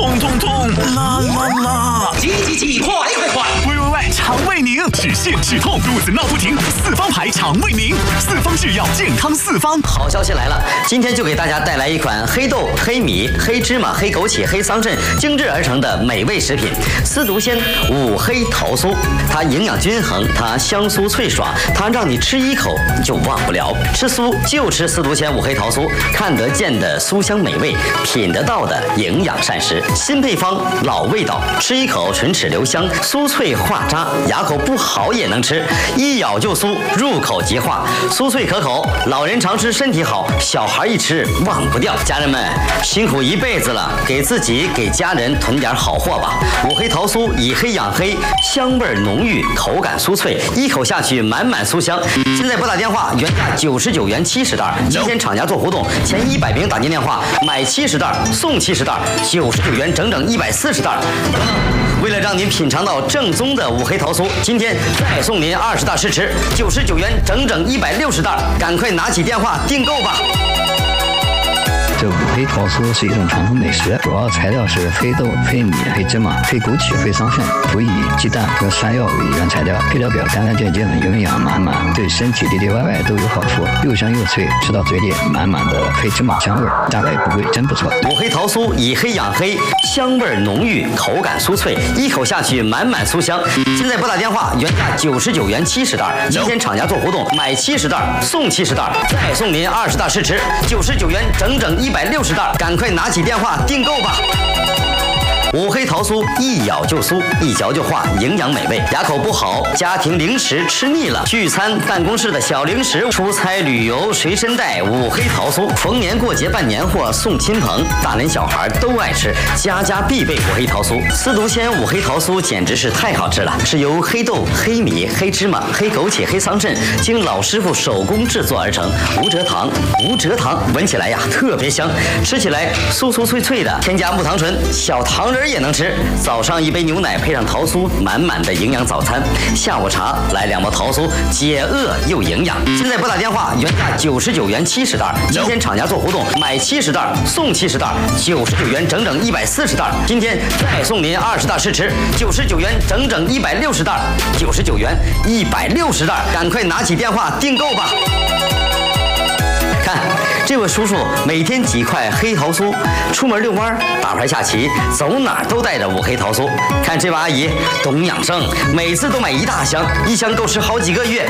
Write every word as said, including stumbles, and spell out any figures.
痛痛痛，啦啦啦！ 急急急，快快快！ 喂喂喂，肠胃宁，止泻止痛，肚子闹不停，四方牌肠胃宁，四方制药，健康四方。 好消息来了，今天就给大家带来一款黑豆、黑米、黑芝麻、黑枸杞、黑桑葚精制而成的美味食品——司独鲜五黑桃酥。它营养均衡，它香酥脆爽，它让你吃一口就忘不了。吃酥就吃司独鲜五黑桃酥，看得见的酥香美味，品得到的营养膳食。新配方，老味道，吃一口唇齿留香，酥脆化渣，牙口不好也能吃，一咬就酥，入口即化，酥脆可口，老人常吃身体好，小孩一吃忘不掉。家人们辛苦一辈子了，给自己给家人囤点好货吧。五黑桃酥以黑养黑，香味浓郁，口感酥脆，一口下去满满酥香。现在拨打电话，原价九十九元七十袋，今天厂家做活动，前一百名打进电话买七十袋送七十袋，九十九元整整一百四十袋。为了让您品尝到正宗的五黑桃酥，今天再送您二十袋试吃，九十九元整整一百六十袋，赶快拿起电话订购吧。 这五黑桃酥是一种传统美食，主要材料是黑豆、黑米、黑芝麻、黑枸杞、黑桑葚，辅以鸡蛋和山药为原材料，配料表干干净净，营养满满，对身体里里外外都有好处，又香又脆，吃到嘴里满满的黑芝麻香味，价格也不贵，真不错。 五黑桃酥以黑养黑，香味浓郁，口感酥脆，一口下去满满酥香。现在拨打电话，原价九十九元七十袋，今天厂家做活动，买七十袋送七十袋，再送您二十袋试吃，九十九元整整一百六十袋，赶快拿起电话订购吧。五黑桃酥一咬就酥，一嚼就化，营养美味。牙口不好，家庭零食吃腻了，聚餐办公室的小零食，出差旅游随身带五黑桃酥。逢年过节办年货送亲朋，大人小孩都爱吃，家家必备五黑桃酥。司独鲜五黑桃酥简直是太好吃了，是由黑豆、黑米、黑芝麻、黑枸杞、黑桑葚经老师傅手工制作而成，无蔗糖，无蔗糖，闻起来呀特别香，吃起来酥酥脆脆的，添加木糖醇，小糖人也能吃。早上一杯牛奶配上桃酥，满满的营养早餐。下午茶来两包桃酥，解饿又营养。现在拨打电话，原价九十九元七十袋，今天厂家做活动，买七十袋送七十袋，九十九元整整一百四十袋。今天再送您二十袋试吃，九十九元整整一百六十袋，九十九元一百六十袋，赶快拿起电话订购吧。看，这位叔叔每天几块黑桃酥，出门遛弯、打牌下棋，走哪儿都带着五黑桃酥。看这位阿姨懂养生，每次都买一大箱，一箱够吃好几个月。